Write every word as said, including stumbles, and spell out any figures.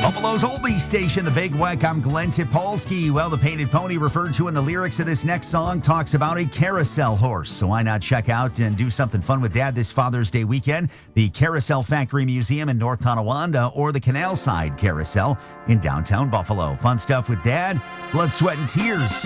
Buffalo's oldie station, The Big Weck. I'm Glenn Tipolsky. Well, the painted pony referred to in the lyrics of this next song talks about a carousel horse. So why not check out and do something fun with Dad this Father's Day weekend? The Carousel Factory Museum in North Tonawanda or the Canal Side Carousel in downtown Buffalo. Fun stuff with Dad, blood, sweat, and tears.